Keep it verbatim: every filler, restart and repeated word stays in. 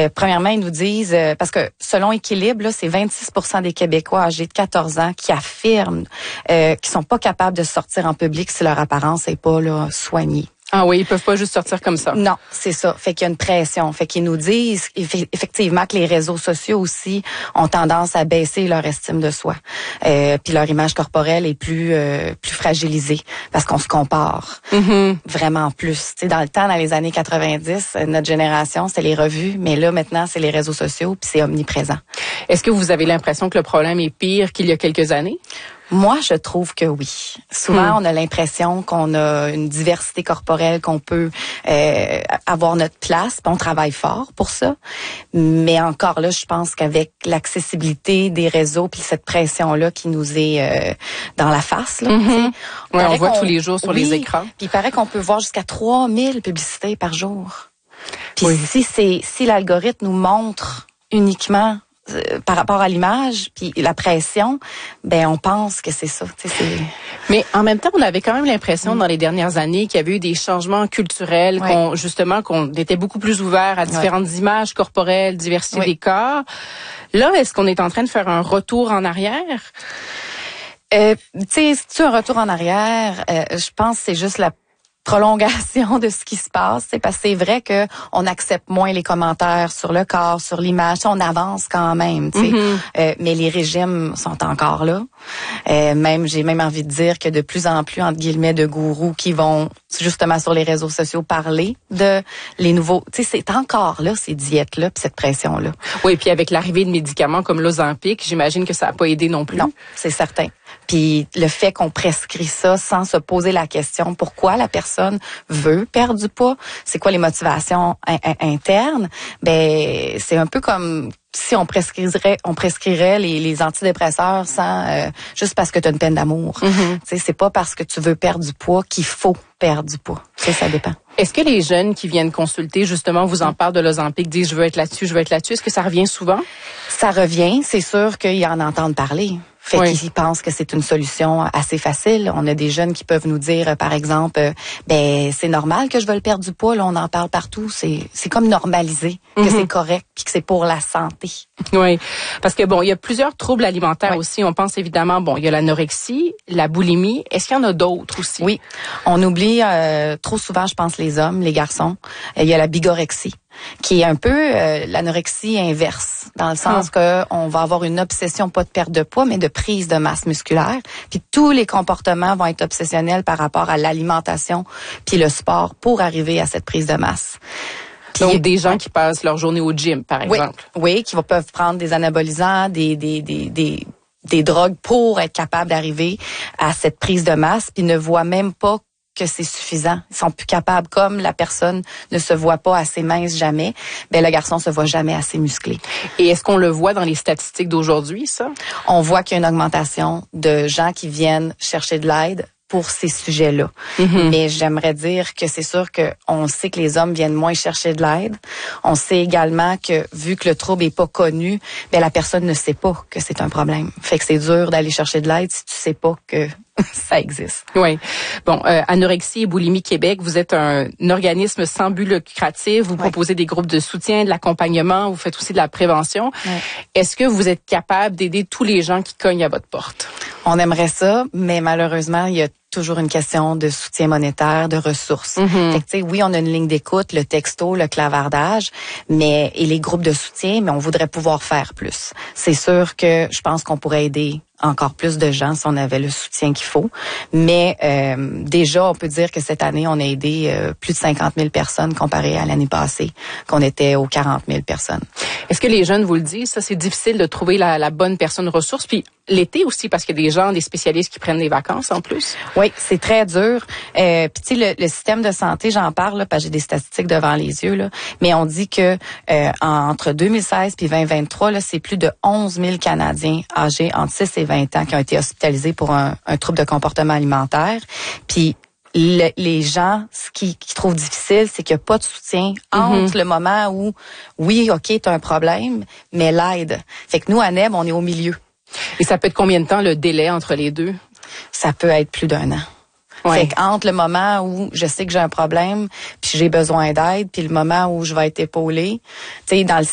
Euh, premièrement, ils nous disent, euh, parce que selon Équilibre, là, c'est vingt-six pour cent des Québécois âgés de quatorze ans qui affirment euh, qu'ils sont pas capables de sortir en public si leur apparence est pas là, soignée. Ah oui, ils peuvent pas juste sortir comme ça. Non, c'est ça. Fait qu'il y a une pression. Fait qu'ils nous disent effectivement que les réseaux sociaux aussi ont tendance à baisser leur estime de soi. Euh, puis leur image corporelle est plus euh, plus fragilisée parce qu'on se compare mm-hmm. vraiment plus. Tu sais, dans le temps, dans les années quatre-vingt-dix, notre génération, c'était les revues, mais là maintenant, c'est les réseaux sociaux puis c'est omniprésent. Est-ce que vous avez l'impression que le problème est pire qu'il y a quelques années? Moi, je trouve que oui. Souvent, hmm. on a l'impression qu'on a une diversité corporelle, qu'on peut euh, avoir notre place. On travaille fort pour ça. Mais encore là, je pense qu'avec l'accessibilité des réseaux puis cette pression-là qui nous est euh, dans la face, là, mm-hmm. ouais, on voit tous les jours sur oui, les écrans. Puis il paraît qu'on peut voir jusqu'à trois mille publicités par jour. Puis oui. si c'est si l'algorithme nous montre uniquement Euh, par rapport à l'image puis la pression, ben on pense que c'est ça. C'est... Mais en même temps, on avait quand même l'impression mmh. dans les dernières années qu'il y avait eu des changements culturels, ouais. qu'on justement qu'on était beaucoup plus ouvert à différentes ouais. images corporelles, diversité ouais. des corps. Là, est-ce qu'on est en train de faire un retour en arrière? Euh, tu sais, si tu un retour en arrière, euh, je pense que c'est juste la prolongation de ce qui se passe, c'est parce que c'est vrai que on accepte moins les commentaires sur le corps, sur l'image, on avance quand même, tu sais. Mm-hmm. Euh, mais les régimes sont encore là. Euh, même j'ai même envie de dire que de plus en plus entre guillemets de gourous qui vont justement sur les réseaux sociaux parler de les nouveaux, tu sais, c'est encore là ces diètes là, puis cette pression là. Oui, puis avec l'arrivée de médicaments comme l'Ozempic, j'imagine que ça a pas aidé non plus. Non, c'est certain. Puis le fait qu'on prescrit ça sans se poser la question pourquoi la personne veut perdre du poids, c'est quoi les motivations in- in- internes, ben c'est un peu comme si on prescrirait on prescrirait les, les antidépresseurs sans euh, juste parce que tu as une peine d'amour. Mm-hmm. Tu sais, c'est pas parce que tu veux perdre du poids qu'il faut perdre du poids. Tu sais, ça dépend. Est-ce que les jeunes qui viennent consulter, justement, vous en parlent de l'Ozempic, disent je veux être là-dessus, je veux être là-dessus, est-ce que ça revient souvent? Ça revient, c'est sûr qu'ils en entendent parler. Fait oui. qu'ils pensent que c'est une solution assez facile. On a des jeunes qui peuvent nous dire, par exemple, euh, ben c'est normal que je veuille perdre du poids. Là, on en parle partout. C'est c'est comme normalisé que mm-hmm. c'est correct puis que c'est pour la santé. Oui, parce que bon, il y a plusieurs troubles alimentaires oui. aussi. On pense évidemment, bon, il y a l'anorexie, la boulimie. Est-ce qu'il y en a d'autres aussi? Oui, on oublie euh, trop souvent, je pense, les hommes, les garçons. Il y a la bigorexie, qui est un peu euh, l'anorexie inverse, dans le sens ah. que on va avoir une obsession pas de perte de poids, mais de prise de masse musculaire. Puis tous les comportements vont être obsessionnels par rapport à l'alimentation puis le sport pour arriver à cette prise de masse. Puis, donc des gens qui passent leur journée au gym, par exemple. Oui, oui, qui vont, peuvent prendre des anabolisants, des des des des des drogues pour être capables d'arriver à cette prise de masse, puis ne voient même pas que c'est suffisant. Ils sont plus capables, comme la personne ne se voit pas assez mince jamais, ben le garçon se voit jamais assez musclé. Et est-ce qu'on le voit dans les statistiques d'aujourd'hui, ça? On voit qu'il y a une augmentation de gens qui viennent chercher de l'aide pour ces sujets-là. Mm-hmm. Mais j'aimerais dire que c'est sûr qu'on sait que les hommes viennent moins chercher de l'aide. On sait également que, vu que le trouble est pas connu, ben la personne ne sait pas que c'est un problème. Fait que c'est dur d'aller chercher de l'aide si tu sais pas que ça existe. Oui. Bon, euh, Anorexie et Boulimie Québec, vous êtes un, un organisme sans but lucratif. Vous oui. proposez des groupes de soutien, de l'accompagnement. Vous faites aussi de la prévention. Oui. Est-ce que vous êtes capable d'aider tous les gens qui cognent à votre porte? On aimerait ça, mais malheureusement, il y a toujours une question de soutien monétaire, de ressources. Mm-hmm. Fait que, tu sais, oui, on a une ligne d'écoute, le texto, le clavardage, mais et les groupes de soutien, mais on voudrait pouvoir faire plus. C'est sûr que je pense qu'on pourrait aider encore plus de gens si on avait le soutien qu'il faut. Mais euh, déjà, on peut dire que cette année, on a aidé euh, plus de cinquante mille personnes comparé à l'année passée, qu'on était aux quarante mille personnes. Est-ce que les jeunes vous le disent? Ça, c'est difficile de trouver la, la bonne personne ressource. Puis l'été aussi, parce qu'il y a des gens, des spécialistes qui prennent des vacances en plus. Oui, c'est très dur. Euh, Puis tu sais, le, le système de santé, j'en parle là, parce que j'ai des statistiques devant les yeux là. Mais on dit que euh, entre deux mille seize puis vingt vingt-trois, là, c'est plus de onze mille Canadiens âgés entre six et vingt ans qui ont été hospitalisés pour un, un trouble de comportement alimentaire. Puis le, les gens, ce qui, qui trouvent difficile, c'est qu'il n'y a pas de soutien entre mm-hmm. le moment où, oui, OK, tu as un problème, mais l'aide. Fait que nous, à N E B, on est au milieu. Et ça peut être combien de temps le délai entre les deux? Ça peut être plus d'un an. Ouais. Fait qu'entre le moment où je sais que j'ai un problème, puis j'ai besoin d'aide, puis le moment où je vais être épaulée, tu sais, dans le